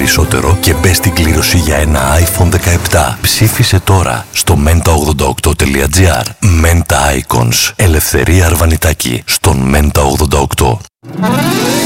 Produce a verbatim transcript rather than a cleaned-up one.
περισσότερο και μπες στην κλήρωση για ένα άιφον δεκαεπτά. Ψήφισε τώρα στο μέντα ογδόντα οκτώ τελεία τζι άρ. Menta Icons. Ελευθερία Αρβανιτάκη στον Μέντα ογδόντα οκτώ.